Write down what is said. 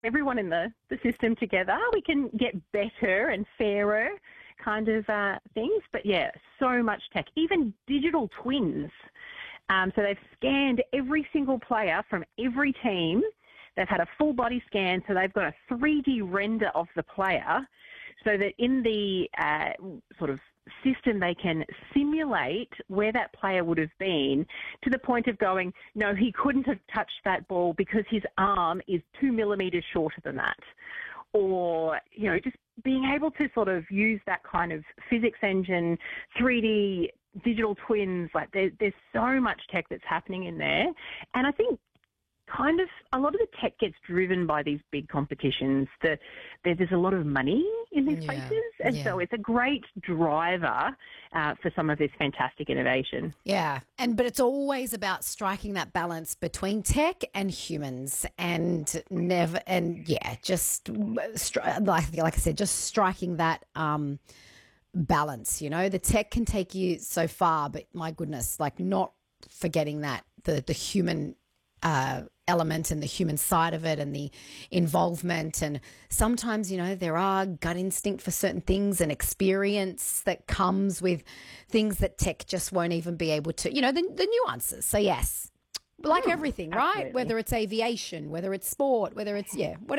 everyone in the system together, we can get better and fairer kind of things. But yeah, so much tech, even digital twins. So they've scanned every single player from every team. They've had a full body scan, so they've got a 3D render of the player so that in the sort of system they can simulate where that player would have been, to the point of going, no, he couldn't have touched that ball because his arm is 2 millimetres shorter than that. Or, you know, just being able to sort of use that kind of physics engine, 3D digital twins, like there's so much tech that's happening in there. And I think kind of a lot of the tech gets driven by these big competitions. There's a lot of money in these places, and so it's a great driver for some of this fantastic innovation. Yeah, but it's always about striking that balance between tech and humans, and just like I said, just striking that balance. You know, the tech can take you so far, but my goodness, like not forgetting that the human element and the human side of it and the involvement. And sometimes, you know, there are gut instinct for certain things and experience that comes with things that tech just won't even be able to, you know, the nuances. So yes, like everything, right? Absolutely. Whether it's aviation, whether it's sport, whether it's, whatever.